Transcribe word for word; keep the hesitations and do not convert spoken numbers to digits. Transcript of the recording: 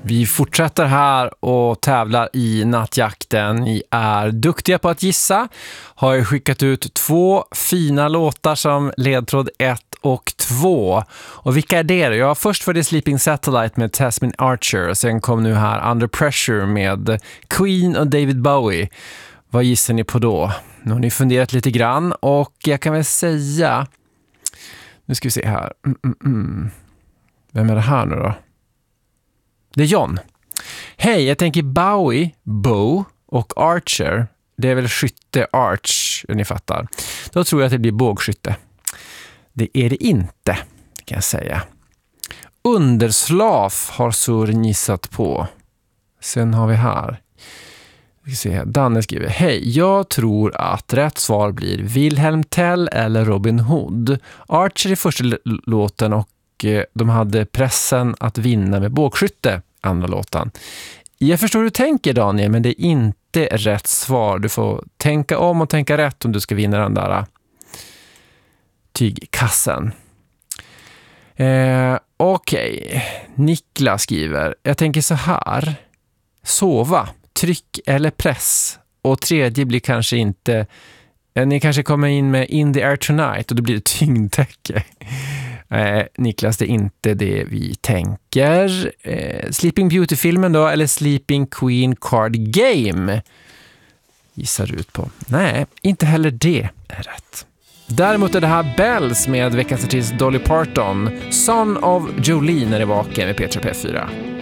Vi fortsätter här och tävlar i nattjakten. Ni är duktiga på att gissa. Har ju skickat ut två fina låtar som ledtråd ett och två. Och vilka är det då? Ja, först var det Sleeping Satellite med Tasmin Archer. Sen kom nu här Under Pressure med Queen och David Bowie. Vad gissar ni på då? Nu har ni funderat lite grann och jag kan väl säga... Nu ska vi se här. Mm, mm, mm. Vem är det här nu då? Det är John. Hej, jag tänker Bowie, Bow och Archer. Det är väl skytte, arch, ni fattar. Då tror jag att det blir bågskytte. Det är det inte, kan jag säga. Underslaf har Sören gissat på. Sen har vi här. Vi ska se här. Danne skriver, hej, jag tror att rätt svar blir Wilhelm Tell eller Robin Hood. Archer i första l- låten och de hade pressen att vinna med bågskytte, andra låten. Jag förstår hur du tänker, Daniel, men det är inte rätt svar. Du får tänka om och tänka rätt om du ska vinna den där tygkassen. Eh, Okej, okay. Niklas skriver, jag tänker så här. Sova, tryck eller press. Och tredje blir kanske inte... Ni kanske kommer in med In the Air Tonight och då blir det tyngdtäcke. Eh, Niklas, det är inte det vi tänker. Eh, Sleeping Beauty-filmen då, eller Sleeping Queen Card Game? Gissar ut på. Nej, inte heller det är rätt. Däremot är det här Bells med veckans artist Dolly Parton. Son of Jolene är det vaken med P tre P fyra.